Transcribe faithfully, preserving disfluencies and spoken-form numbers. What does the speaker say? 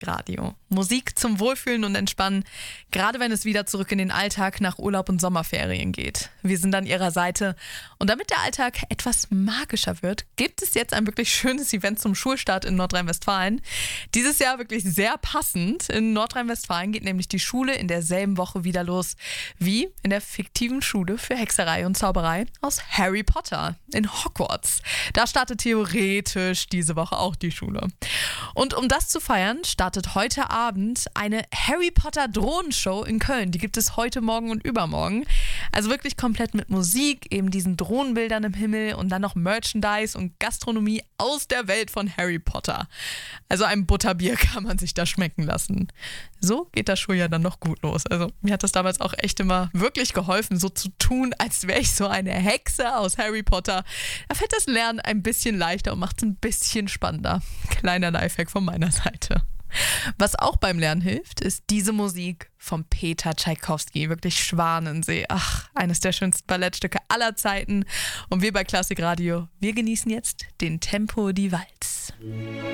Radio. Musik zum Wohlfühlen und Entspannen, gerade wenn es wieder zurück in den Alltag nach Urlaub und Sommerferien geht. Wir sind an Ihrer Seite. Und damit der Alltag etwas magischer wird, gibt es jetzt ein wirklich schönes Event zum Schulstart in Nordrhein-Westfalen. Dieses Jahr wirklich sehr passend. In Nordrhein-Westfalen geht nämlich die Schule in derselben Woche wieder los wie in der fiktiven Schule für Hexerei und Zauberei aus Harry Potter in Hogwarts. Da startet theoretisch diese Woche auch die Schule. Und um das zu feiern, startet heute Abend eine Harry Potter Drohnenshow in Köln. Die gibt es heute, morgen und übermorgen. Also wirklich komplett mit Musik, eben diesen Drohnenbildern im Himmel und dann noch Merchandise und Gastronomie aus der Welt von Harry Potter. Also ein Butterbier kann man sich da schmecken lassen. So geht das Schuljahr dann noch gut los. Also mir hat das damals auch echt immer wirklich geholfen, so zu tun, als wäre ich so eine Hexe aus Harry Potter. Da fällt das Lernen ein bisschen leichter und macht es ein bisschen spannender. Kleiner Lifehack von meiner Seite. Was auch beim Lernen hilft, ist diese Musik von Peter Tschaikowski, wirklich Schwanensee. Ach, eines der schönsten Ballettstücke aller Zeiten. Und wir bei Klassik Radio, wir genießen jetzt den Tempo di Walz.